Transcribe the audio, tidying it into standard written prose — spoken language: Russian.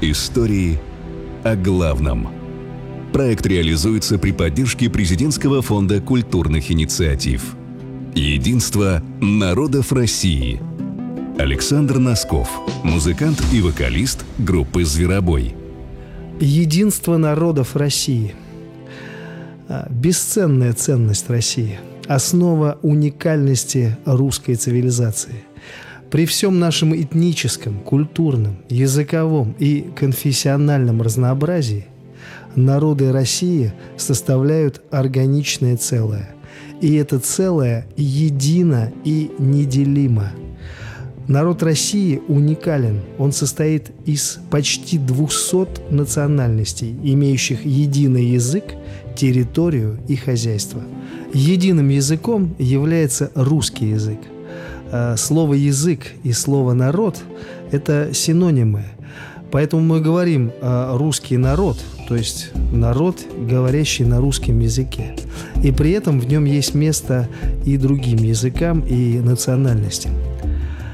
Истории о главном. Проект реализуется при поддержке Президентского фонда культурных инициатив. Единство народов России. Александр Носков, музыкант и вокалист группы «Зверобой». Единство народов России. Бесценная ценность России. Основа уникальности русской цивилизации. При всем нашем этническом, культурном, языковом и конфессиональном разнообразии народы России составляют органичное целое. И это целое едино и неделимо. Народ России уникален. Он состоит из почти 200 национальностей, имеющих единый язык, территорию и хозяйство. Единым языком является русский язык. Слово «язык» и слово «народ» – это синонимы. Поэтому мы говорим «русский народ», то есть народ, говорящий на русском языке. И при этом в нем есть место и другим языкам, и национальностям.